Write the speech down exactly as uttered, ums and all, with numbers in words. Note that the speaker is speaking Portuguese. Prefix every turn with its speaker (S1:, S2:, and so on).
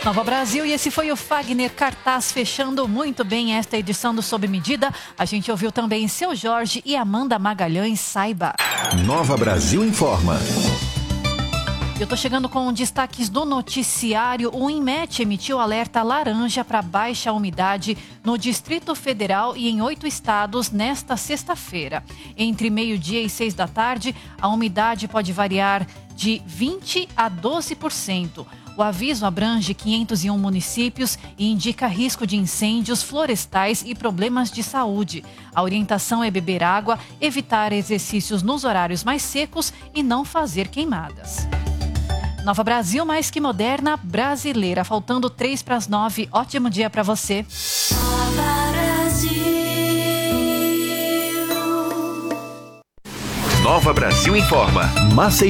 S1: Nova Brasil, e esse foi o Fagner Cartaz fechando muito bem esta edição do Sob Medida. A gente ouviu também Seu Jorge e Amanda Magalhães, Saiba.
S2: Nova Brasil informa.
S1: Eu tô chegando com destaques do noticiário. O INMET emitiu alerta laranja para baixa umidade no Distrito Federal e em oito estados nesta sexta-feira. Entre meio-dia e seis da tarde, a umidade pode variar de vinte a doze por cento. O aviso abrange quinhentos e um municípios e indica risco de incêndios florestais e problemas de saúde. A orientação é beber água, evitar exercícios nos horários mais secos e não fazer queimadas. Nova Brasil, mais que moderna, brasileira. Faltando três para as nove. Ótimo dia para você.
S3: Nova Brasil.
S2: Nova Brasil informa. Maceió.